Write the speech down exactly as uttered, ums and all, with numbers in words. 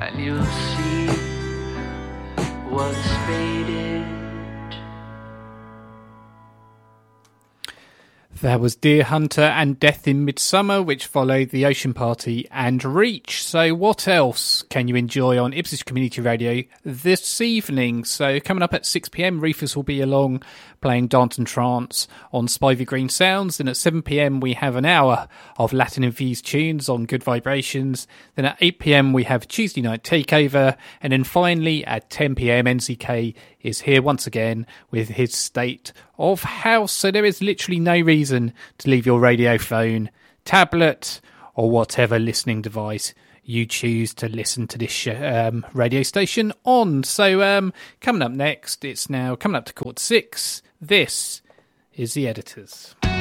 and you'll see what's faded. There was Deer Hunter and Death in Midsummer, which followed The Ocean Party and Reach. So what else can you enjoy on Ipswich Community Radio this evening? So coming up at six p.m, Rufus will be along playing Dance and Trance on Spivey Green Sounds. And at seven p.m, we have an hour of Latin-infused tunes on Good Vibrations. Then at eight p.m, we have Tuesday Night Takeover. And then finally at ten p.m, N C K is here once again with his State of House. So there is literally no reason to leave your radio phone, tablet, or whatever listening device you choose to listen to this sh- um, radio station on. So um, coming up next, it's now coming up to quarter six. This is The Editors.